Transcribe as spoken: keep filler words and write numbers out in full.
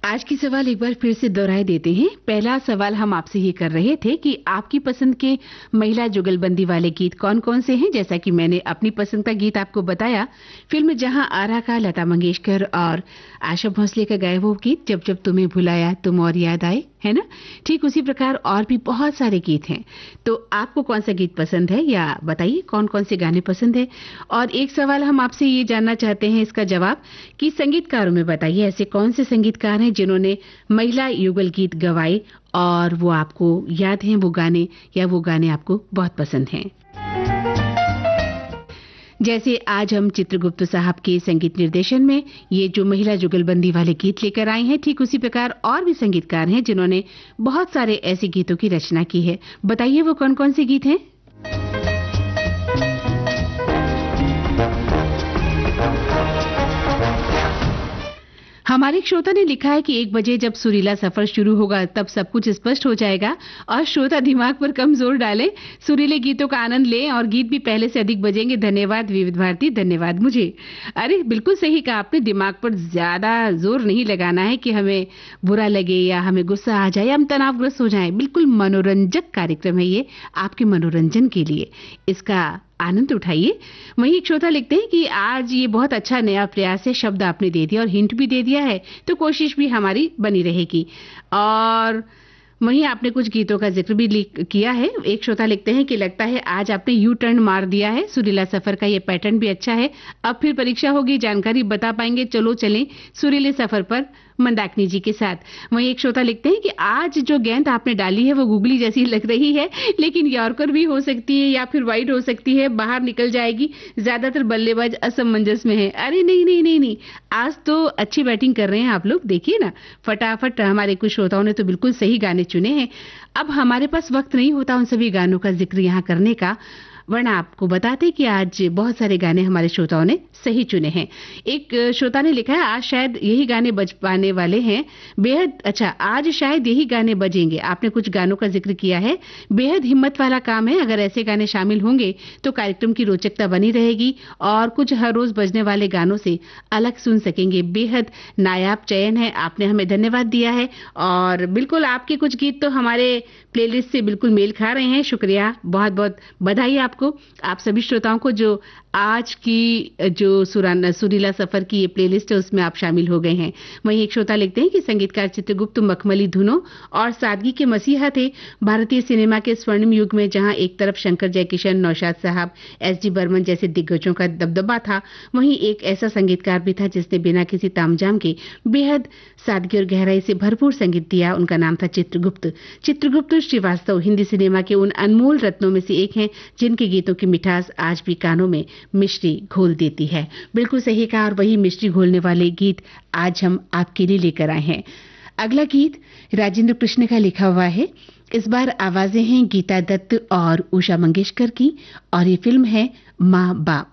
आज की सवाल एक बार फिर से दोहराए देते हैं। पहला सवाल हम आपसे ये कर रहे थे कि आपकी पसंद के महिला जुगलबंदी वाले गीत कौन कौन से हैं। जैसा कि मैंने अपनी पसंद का गीत आपको बताया, फिल्म जहां आरा का लता मंगेशकर और आशा भोसले का गाया वो गीत जब जब तुम्हें भुलाया तुम और याद आए, है ना। ठीक उसी प्रकार और भी बहुत सारे गीत हैं। तो आपको कौन सा गीत पसंद है या बताइए कौन कौन से गाने पसंद है। और एक सवाल हम आपसे ये जानना चाहते हैं इसका जवाब कि संगीतकारों में बताइए ऐसे कौन से संगीतकार हैं जिन्होंने महिला युगल गीत गवाए और वो आपको याद हैं वो गाने, या वो गाने आपको बहुत पसंद हैं। जैसे आज हम चित्रगुप्त साहब के संगीत निर्देशन में ये जो महिला जुगलबंदी वाले गीत लेकर आए हैं, ठीक उसी प्रकार और भी संगीतकार हैं जिन्होंने बहुत सारे ऐसे गीतों की रचना की है। बताइए वो कौन कौन से गीत हैं। हमारे एक श्रोता ने लिखा है कि एक बजे जब सुरीला सफर शुरू होगा तब सब कुछ स्पष्ट हो जाएगा और श्रोता दिमाग पर कम जोर डाले, सुरीले गीतों का आनंद लें और गीत भी पहले से अधिक बजेंगे। धन्यवाद विविध भारती, धन्यवाद। मुझे अरे बिल्कुल सही कहा आपने, दिमाग पर ज्यादा जोर नहीं लगाना है कि हमें बुरा लगे या हमें गुस्सा आ जाए या हम तनावग्रस्त हो जाएं। बिल्कुल मनोरंजक कार्यक्रम है ये, आपके मनोरंजन के लिए, इसका आनंद उठाइए। वहीं एक श्रोता लिखते हैं कि आज ये बहुत अच्छा नया प्रयास है, शब्द आपने दे दिया और हिंट भी दे दिया है, तो कोशिश भी हमारी बनी रहेगी। और वहीं आपने कुछ गीतों का जिक्र भी किया है। एक श्रोता लिखते हैं कि लगता है आज आपने यू टर्न मार दिया है, सुरीला सफर का ये पैटर्न भी अच्छा है। अब फिर परीक्षा होगी, जानकारी बता पाएंगे, चलो चलें सुरीले सफर पर मंदाकिनी जी के साथ। वहीं एक श्रोता लिखते हैं कि आज जो गेंद आपने डाली है वो गुगली जैसी लग रही है, लेकिन यॉर्कर भी हो सकती है या फिर वाइड हो सकती है, बाहर निकल जाएगी, ज्यादातर बल्लेबाज असमंजस में है। अरे नहीं नहीं नहीं नहीं, आज तो अच्छी बैटिंग कर रहे हैं आप लोग, देखिए ना फटाफट। हमारे कुछ श्रोताओं ने तो बिल्कुल सही गाने चुने हैं। अब हमारे पास वक्त नहीं होता उन सभी गानों का जिक्र यहाँ करने का, वरना आपको बताते कि आज बहुत सारे गाने हमारे श्रोताओं ने सही चुने हैं। एक श्रोता ने लिखा है आज शायद यही गाने बज पाने वाले हैं, बेहद अच्छा, आज शायद यही गाने बजेंगे। आपने कुछ गानों का जिक्र किया है, बेहद हिम्मत वाला काम है। अगर ऐसे गाने शामिल होंगे तो कार्यक्रम की रोचकता बनी रहेगी और कुछ हर रोज बजने वाले गानों से अलग सुन सकेंगे। बेहद नायाब चयन है, आपने हमें धन्यवाद दिया है और बिल्कुल आपके कुछ गीत तो हमारे प्लेलिस्ट से बिल्कुल मेल खा रहे हैं। शुक्रिया, बहुत बहुत बधाई आपको, आप सभी श्रोताओं को जो आज की जो सुराना सुरीला सफर की ये प्लेलिस्ट है उसमें आप शामिल हो गए हैं। वहीं एक श्रोता लिखते हैं कि संगीतकार चित्रगुप्त मखमली धुनों और सादगी के मसीहा थे भारतीय सिनेमा के स्वर्णिम युग में, जहां एक तरफ शंकर जयकिशन, नौशाद साहब, एस डी बर्मन जैसे दिग्गजों का दबदबा था, वहीं एक ऐसा संगीतकार भी था जिसने बिना किसी तामझाम के बेहद सादगी और गहराई से भरपूर संगीत दिया। उनका नाम था चित्रगुप्त। चित्रगुप्त श्रीवास्तव हिंदी सिनेमा के उन अनमोल रत्नों में से एक हैं जिनके गीतों की मिठास आज भी कानों में मिश्री घोल देती है। बिल्कुल सही कहा, और वही मिश्री घोलने वाले गीत आज हम आपके लिए लेकर आए हैं। अगला गीत राजेंद्र कृष्ण का लिखा हुआ है। इस बार आवाजें हैं गीता दत्त और उषा मंगेशकर की और ये फिल्म है माँ बाप।